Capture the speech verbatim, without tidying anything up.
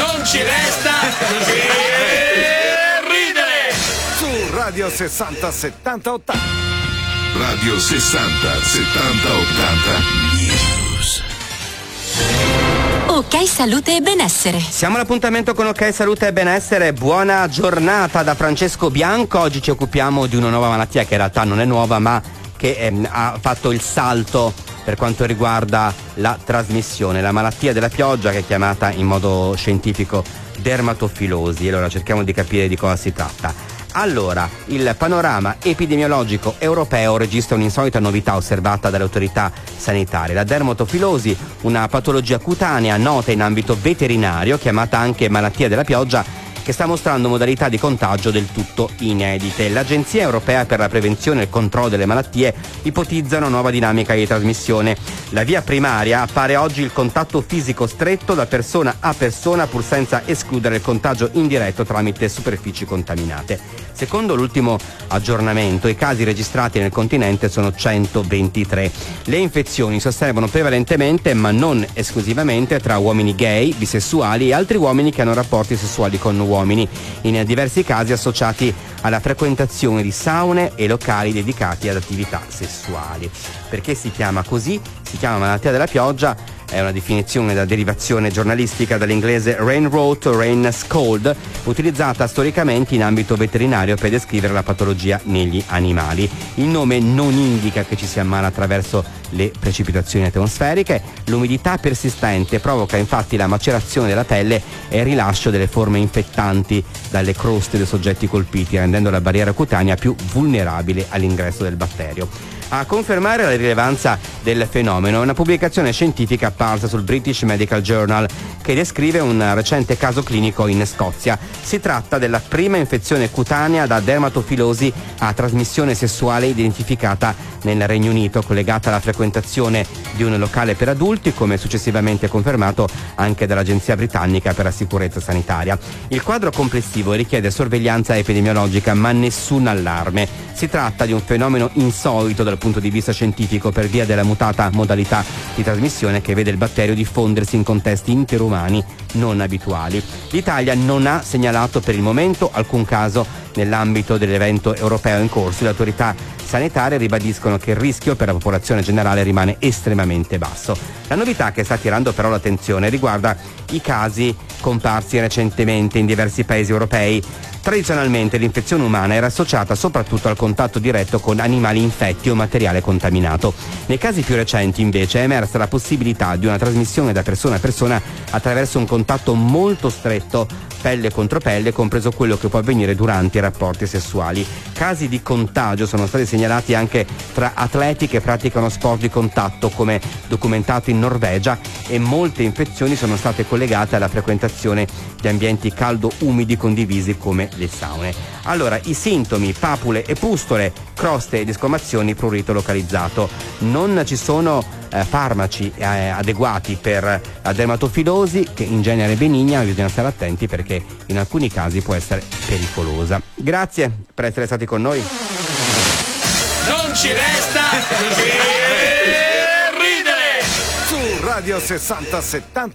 Non ci resta che ridere. Su Radio sessanta settanta ottanta. Radio sessanta settanta ottanta News. Ok Salute e Benessere. Siamo all'appuntamento con Ok Salute e Benessere. Buona giornata da Francesco Bianco. Oggi ci occupiamo di una nuova malattia che in realtà non è nuova, ma che ehm, ha fatto il salto per quanto riguarda la trasmissione, la malattia della pioggia, che è chiamata in modo scientifico dermatofilosi. Allora cerchiamo di capire di cosa si tratta. Allora, il panorama epidemiologico europeo registra un'insolita novità osservata dalle autorità sanitarie. La dermatofilosi, una patologia cutanea nota in ambito veterinario, chiamata anche malattia della pioggia, che sta mostrando modalità di contagio del tutto inedite. L'Agenzia Europea per la Prevenzione e il Controllo delle Malattie ipotizza una nuova dinamica di trasmissione. La via primaria appare oggi il contatto fisico stretto da persona a persona, pur senza escludere il contagio indiretto tramite superfici contaminate. Secondo l'ultimo aggiornamento, i casi registrati nel continente sono centoventitré. Le infezioni si osservano prevalentemente, ma non esclusivamente, tra uomini gay, bisessuali e altri uomini che hanno rapporti sessuali con uomini, in diversi casi associati alla frequentazione di saune e locali dedicati ad attività sessuali. Perché si chiama così? Si chiama malattia della pioggia. È una definizione da derivazione giornalistica dall'inglese rain rot, rain scald, utilizzata storicamente in ambito veterinario per descrivere la patologia negli animali. Il nome non indica che ci si ammala attraverso le precipitazioni atmosferiche. L'umidità persistente provoca infatti la macerazione della pelle e il rilascio delle forme infettanti dalle croste dei soggetti colpiti, rendendo la barriera cutanea più vulnerabile all'ingresso del batterio. A confermare la rilevanza del fenomeno è una pubblicazione scientifica apparsa sul British Medical Journal che descrive un recente caso clinico in Scozia. Si tratta della prima infezione cutanea da dermatofilosi a trasmissione sessuale identificata nel Regno Unito, collegata alla frequentazione di un locale per adulti, come successivamente confermato anche dall'Agenzia Britannica per la Sicurezza Sanitaria. Il quadro complessivo richiede sorveglianza epidemiologica, ma nessun allarme. Si tratta di un fenomeno insolito dal punto di vista scientifico per via della mutata modalità di trasmissione che vede il batterio diffondersi in contesti interumani non abituali. L'Italia non ha segnalato per il momento alcun caso nell'ambito dell'evento europeo in corso. Le autorità sanitarie ribadiscono che il rischio per la popolazione generale rimane estremamente basso. La novità che sta attirando però l'attenzione riguarda i casi comparsi recentemente in diversi paesi europei. Tradizionalmente l'infezione umana era associata soprattutto al contatto diretto con animali infetti o materiale contaminato. Nei casi più recenti invece è emersa la possibilità di una trasmissione da persona a persona attraverso un contatto molto stretto, pelle contro pelle, compreso quello che può avvenire durante i rapporti sessuali. Casi di contagio sono stati segnalati anche tra atleti che praticano sport di contatto, come documentato in Norvegia, e molte infezioni sono state collegate alla frequentazione di ambienti caldo-umidi condivisi come le saune. Allora, i sintomi: papule e pustole, croste e desquamazioni, prurito localizzato. Non ci sono eh, farmaci eh, adeguati per la dermatofilosi, che in genere è benigna, ma bisogna stare attenti perché in alcuni casi può essere pericolosa. Grazie per essere stati con noi. Non ci resta che ridere. Su Radio sessanta settanta